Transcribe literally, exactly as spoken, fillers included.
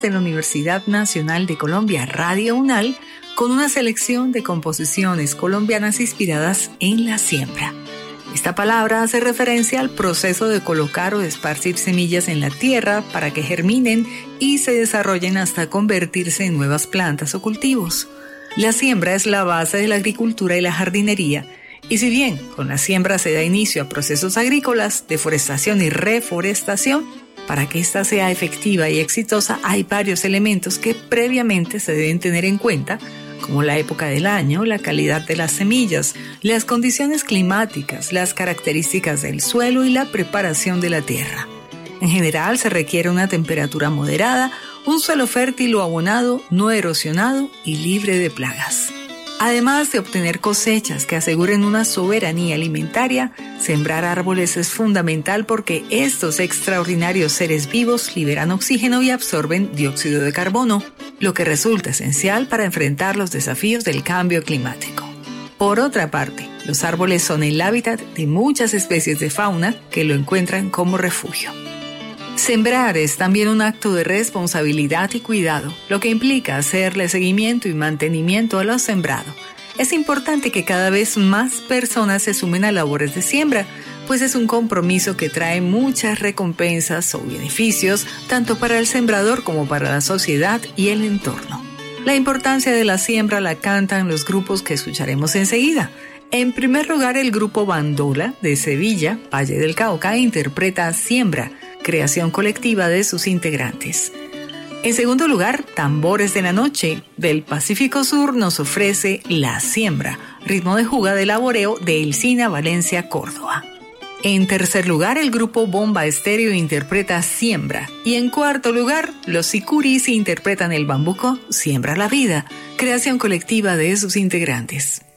de la Universidad Nacional de Colombia, Radio UNAL, con una selección de composiciones colombianas inspiradas en la siembra. Esta palabra hace referencia al proceso de colocar o esparcir semillas en la tierra para que germinen y se desarrollen hasta convertirse en nuevas plantas o cultivos. La siembra es la base de la agricultura y la jardinería, y si bien con la siembra se da inicio a procesos agrícolas, deforestación y reforestación, para que ésta sea efectiva y exitosa hay varios elementos que previamente se deben tener en cuenta, como la época del año, la calidad de las semillas, las condiciones climáticas, las características del suelo y la preparación de la tierra. En general se requiere una temperatura moderada, un suelo fértil o abonado, no erosionado y libre de plagas. Además de obtener cosechas que aseguren una soberanía alimentaria, sembrar árboles es fundamental porque estos extraordinarios seres vivos liberan oxígeno y absorben dióxido de carbono, lo que resulta esencial para enfrentar los desafíos del cambio climático. Por otra parte, los árboles son el hábitat de muchas especies de fauna que lo encuentran como refugio. Sembrar es también un acto de responsabilidad y cuidado, lo que implica hacerle seguimiento y mantenimiento a lo sembrado. Es importante que cada vez más personas se sumen a labores de siembra, pues es un compromiso que trae muchas recompensas o beneficios, tanto para el sembrador como para la sociedad y el entorno. La importancia de la siembra la cantan los grupos que escucharemos enseguida. En primer lugar, el grupo Bandola de Sevilla, Valle del Cauca, interpreta Siembra, creación colectiva de sus integrantes. En segundo lugar, Tambores de la Noche, del Pacífico Sur, nos ofrece La Siembra, ritmo de juga de laboreo de Elcina Valencia, Córdoba. En tercer lugar, el grupo Bomba Estéreo interpreta Siembra. Y en cuarto lugar, los Sicuris interpretan el bambuco Siembra la Vida, creación colectiva de sus integrantes.